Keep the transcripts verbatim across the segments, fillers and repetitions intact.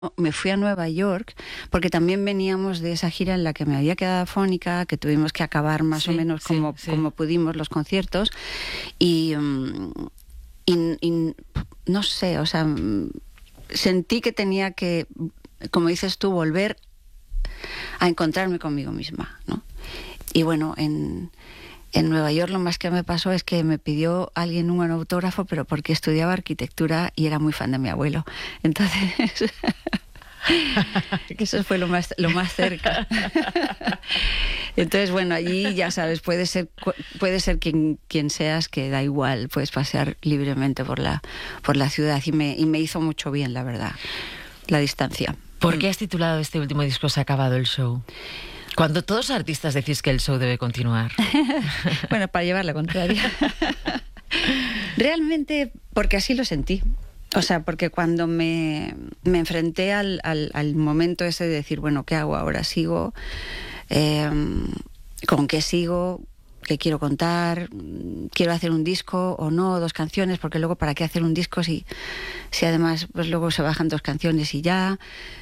me fui a Nueva York porque también veníamos de esa gira en la que me había quedado afónica, que tuvimos que acabar más sí, o menos como, sí, sí. como pudimos los conciertos y, um, y, y no sé, o sea, sentí que tenía que, como dices tú, volver a encontrarme conmigo misma, ¿no? Y bueno, en... En Nueva York lo más que me pasó es que me pidió alguien un autógrafo, pero porque estudiaba arquitectura y era muy fan de mi abuelo. Entonces, eso fue lo más, lo más cerca. Entonces, bueno, allí ya sabes, puede ser, puede ser quien, quien seas, que da igual, puedes pasear libremente por la, por la ciudad y me, y me hizo mucho bien, la verdad, la distancia. ¿Por qué has titulado este último disco Se ha acabado el show? Cuando todos los artistas decís que el show debe continuar. Bueno, para llevar la contraria. Realmente, porque así lo sentí. O sea, porque cuando me, me enfrenté al, al, al momento ese de decir, bueno, ¿qué hago ahora? ¿Sigo? Eh, ¿Con qué sigo? ¿Qué quiero contar? ¿Quiero hacer un disco o no? ¿Dos canciones? Porque luego, ¿para qué hacer un disco si, si además pues luego se bajan dos canciones y ya?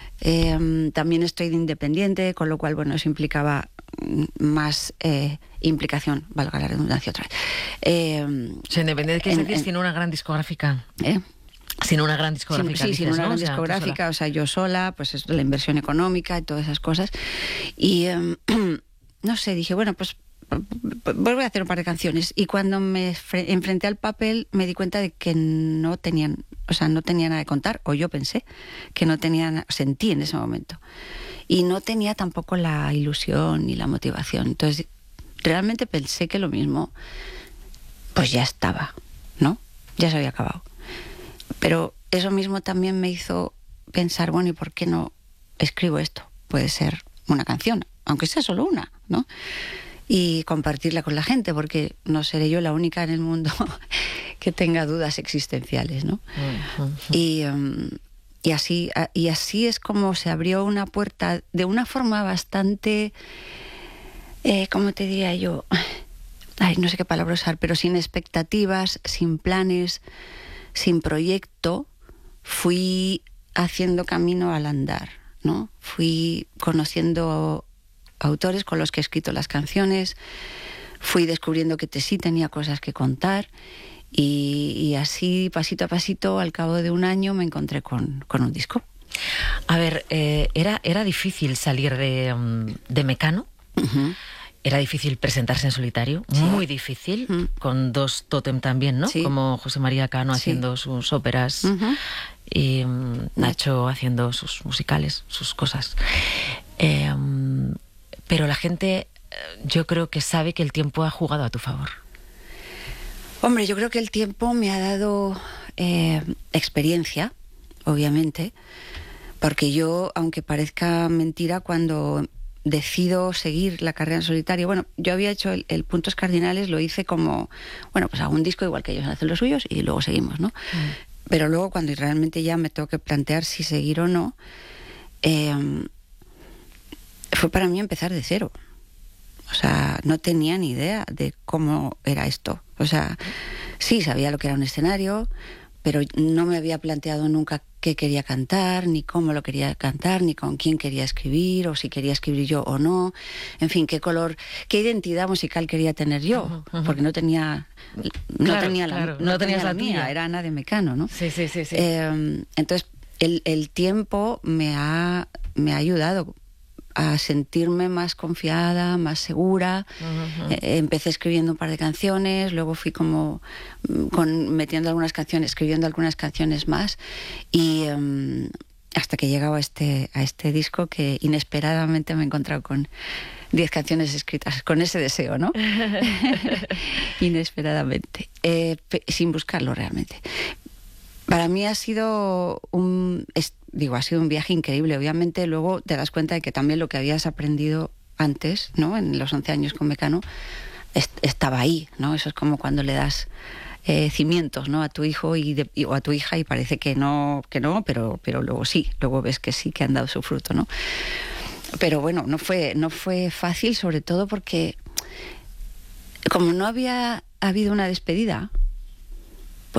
Eh, también estoy de independiente, con lo cual, bueno, eso implicaba más eh, implicación, valga la redundancia otra vez. Eh, o sea, independiente, ¿qué es decir? Sin una gran discográfica. ¿Eh? Sin una gran discográfica. Sin, sí, dices, sin una ¿no? gran O sea, discográfica, o sea, yo sola, pues es la inversión económica y todas esas cosas. Y eh, no sé, dije, bueno, pues voy a hacer un par de canciones. Y cuando me enfrenté al papel me di cuenta de que no tenían, o sea, no tenía nada que contar, o yo pensé que no tenía, sentí en ese momento. Y no tenía tampoco la ilusión ni la motivación. Entonces, realmente pensé que lo mismo, pues ya estaba, ¿no? Ya se había acabado. Pero eso mismo también me hizo pensar, bueno, ¿y por qué no escribo esto? Puede ser una canción, aunque sea solo una, ¿no? Y compartirla con la gente, porque no seré yo la única en el mundo que tenga dudas existenciales, ¿no? Uh-huh. Y, um, y, así, y así es como se abrió una puerta de una forma bastante, eh, ¿cómo te diría yo? Ay, no sé qué palabra usar, pero sin expectativas, sin planes, sin proyecto, fui haciendo camino al andar, ¿no? Fui conociendo autores con los que he escrito las canciones, fui descubriendo que te, sí tenía cosas que contar y, y así, pasito a pasito, al cabo de un año me encontré con, con un disco. A ver, eh, ¿era, era difícil salir de, um, de Mecano? Uh-huh. Era difícil presentarse en solitario, sí. Muy difícil, uh-huh. Con dos tótem también, ¿no? Sí. Como José María Cano sí. haciendo sus óperas uh-huh. y um, Nacho haciendo sus musicales, sus cosas. Eh, um, pero la gente, yo creo que sabe que el tiempo ha jugado a tu favor. Hombre, yo creo que el tiempo me ha dado eh, experiencia, obviamente, porque yo, aunque parezca mentira, cuando decido seguir la carrera en solitario, bueno, yo había hecho el, el Puntos Cardinales, lo hice como, bueno, pues hago un disco igual que ellos hacen los suyos y luego seguimos, ¿no? Mm. Pero luego cuando realmente ya me tengo que plantear si seguir o no, eh, fue para mí empezar de cero. O sea, no tenía ni idea de cómo era esto. O sea, sí sabía lo que era un escenario, pero no me había planteado nunca qué quería cantar, ni cómo lo quería cantar, ni con quién quería escribir, o si quería escribir yo o no. En fin, qué color, qué identidad musical quería tener yo, uh-huh, uh-huh. porque no tenía, no claro, tenía la, claro, no no tenía la la mía, tuya. Era Ana de Mecano, ¿no? Sí, sí, sí, sí. Eh, entonces, el, el tiempo me ha, me ha ayudado a sentirme más confiada, más segura. Uh-huh. Eh, empecé escribiendo un par de canciones, luego fui como con, metiendo algunas canciones, escribiendo algunas canciones más, y um, hasta que he llegado a este, a este disco que inesperadamente me he encontrado con diez canciones escritas, con ese deseo, ¿no? Inesperadamente, eh, pe- sin buscarlo realmente. Para mí ha sido un... Es, digo, ha sido un viaje increíble. Obviamente luego te das cuenta de que también lo que habías aprendido antes, ¿no? En los once años con Mecano, est- estaba ahí, ¿no? Eso es como cuando le das eh, cimientos, ¿no? A tu hijo y, de, y o a tu hija y parece que no, que no, pero, pero luego sí, luego ves que sí, que han dado su fruto, ¿no? Pero bueno, no fue, no fue fácil, sobre todo porque como no había habido una despedida, pues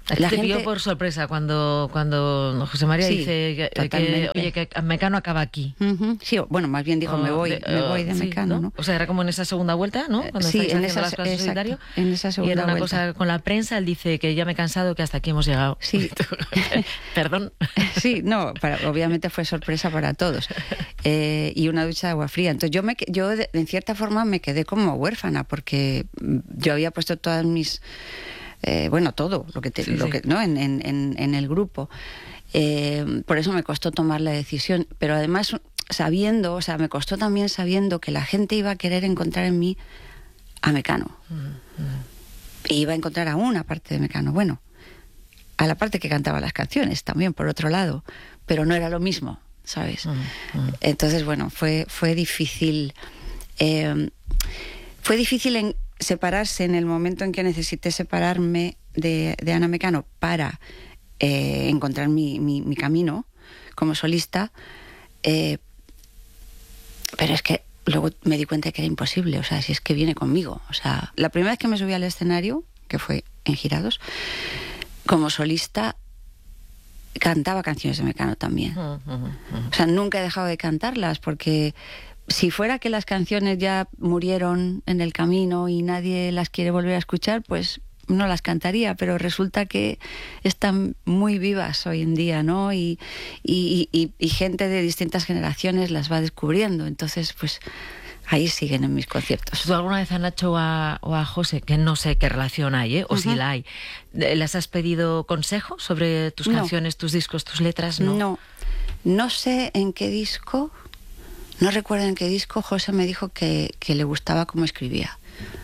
La te gente... pilló por sorpresa cuando, cuando José María sí, dice que, que, oye, que Mecano acaba aquí. Uh-huh. Sí, bueno, más bien dijo, oh, me voy de, me voy de uh, Mecano, sí, ¿no? ¿no? O sea, era como en esa segunda vuelta, ¿no? Cuando sí, en esa, las cosas en solitario. En esa segunda y era una vuelta. cosa con la prensa, él dice que ya me he cansado, que hasta aquí hemos llegado. Sí. Perdón. Sí, no, para, obviamente fue sorpresa para todos. Eh, y una ducha de agua fría. Entonces yo, me, yo de, en cierta forma me quedé como huérfana, porque yo había puesto todas mis... Eh, bueno, todo lo que, te, sí, lo sí. que no en, en, en el grupo. Eh, por eso me costó tomar la decisión, pero además sabiendo, o sea, me costó también sabiendo que la gente iba a querer encontrar en mí a Mecano. Mm-hmm. Y iba a encontrar a una parte de Mecano. Bueno, a la parte que cantaba las canciones también, por otro lado, pero no era lo mismo, ¿sabes? Mm-hmm. Entonces, bueno, fue, fue difícil. Eh, fue difícil en separarse en el momento en que necesité separarme de, de Ana Mecano para eh, encontrar mi, mi, mi camino como solista, eh, pero es que luego me di cuenta que era imposible, o sea, si es que viene conmigo. O sea, la primera vez que me subí al escenario, que fue en Girados, como solista cantaba canciones de Mecano también. Uh, uh, uh. O sea, nunca he dejado de cantarlas, porque si fuera que las canciones ya murieron en el camino y nadie las quiere volver a escuchar, pues no las cantaría, pero resulta que están muy vivas hoy en día, ¿no? Y, y, y, y gente de distintas generaciones las va descubriendo. Entonces, pues ahí siguen en mis conciertos. ¿Tú alguna vez a Nacho o a, o a José, que no sé qué relación hay, ¿eh? o uh-huh. si la hay, les has pedido consejo sobre tus no. canciones, tus discos, tus letras? No, no, no sé en qué disco... No recuerdo en qué disco José me dijo que, que le gustaba cómo escribía.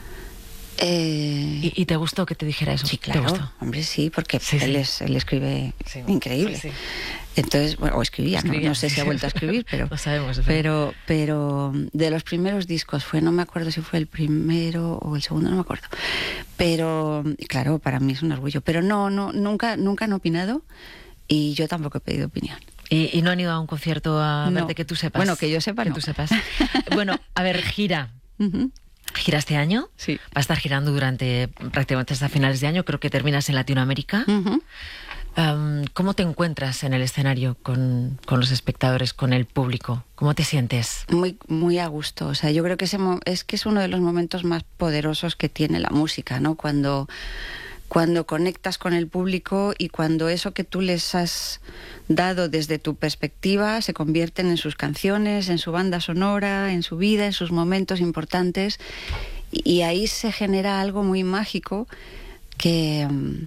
Eh... ¿Y, ¿Y te gustó que te dijera eso? Sí, claro. ¿Te gustó? Hombre, sí, porque sí, él, sí. Es, él escribe sí, increíble. Sí, sí. Entonces, bueno, o escribía, escribía. No, no sé si ha vuelto a escribir, pero... Lo sabemos. Pero, pero de los primeros discos fue, no me acuerdo si fue el primero o el segundo, no me acuerdo. Pero, claro, para mí es un orgullo. Pero no, no, nunca, nunca han opinado y yo tampoco he pedido opinión. ¿Y, y no han ido a un concierto a no. verte que tú sepas? Bueno, que yo sepa, que no. tú sepas. Bueno, a ver, gira. Uh-huh. ¿Gira este año? Sí. Va a estar girando durante prácticamente hasta finales de año. Creo que terminas en Latinoamérica. Uh-huh. Um, ¿Cómo te encuentras en el escenario con, con los espectadores, con el público? ¿Cómo te sientes? Muy, muy a gusto. O sea, yo creo que ese mo- es que es uno de los momentos más poderosos que tiene la música, ¿no? Cuando... Cuando conectas con el público y cuando eso que tú les has dado desde tu perspectiva se convierten en sus canciones, en su banda sonora, en su vida, en sus momentos importantes. Y ahí se genera algo muy mágico que,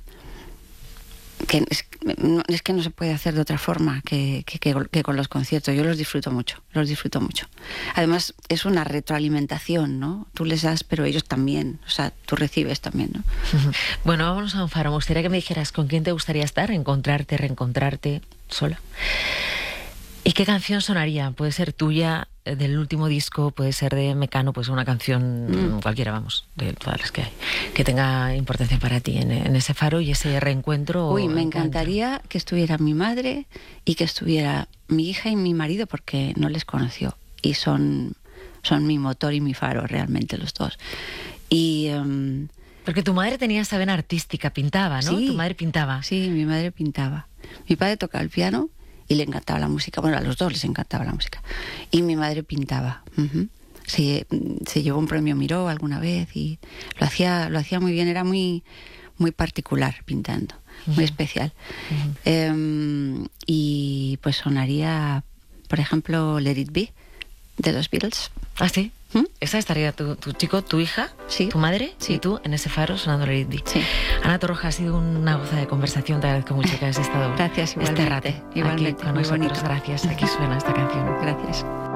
que es, es que no se puede hacer de otra forma que, que, que, que con los conciertos. Yo los disfruto mucho, los disfruto mucho. Además, es una retroalimentación, ¿no? Tú les das, pero ellos también. O sea, tú recibes también, ¿no? Bueno, vámonos a un faro. Me gustaría que me dijeras con quién te gustaría estar, encontrarte, reencontrarte, sola. ¿Y qué canción sonaría? Puede ser tuya, del último disco, puede ser de Mecano, pues una canción mm. cualquiera, vamos, de todas las que hay, que tenga importancia para ti en, en ese faro y ese reencuentro. Uy, me encantaría que estuviera mi madre y que estuviera mi hija y mi marido, porque no les conoció y son, son mi motor y mi faro realmente los dos. Y... Um, porque tu madre tenía esa vena artística, pintaba, ¿no? Sí, tu madre pintaba. Sí, mi madre pintaba. Mi padre tocaba el piano y le encantaba la música. Bueno, a los dos les encantaba la música. Y mi madre pintaba. Uh-huh. Se, se llevó un premio Miró alguna vez y lo hacía, lo hacía muy bien. Era muy, muy particular pintando, uh-huh. muy especial. Uh-huh. Um, y pues sonaría, por ejemplo, Let It Be, de los Beatles. ¿Ah, sí? ¿Mm? Esa estaría tu, tu chico, tu hija, sí. tu madre sí. y tú en ese faro sonando Let It Be. Sí. Ana Torroja, ha sido una goza de conversación. Te agradezco mucho que hayas estado Gracias, igualmente, este rato igualmente, aquí con nosotros. bonito. Gracias. Aquí suena esta canción. Gracias.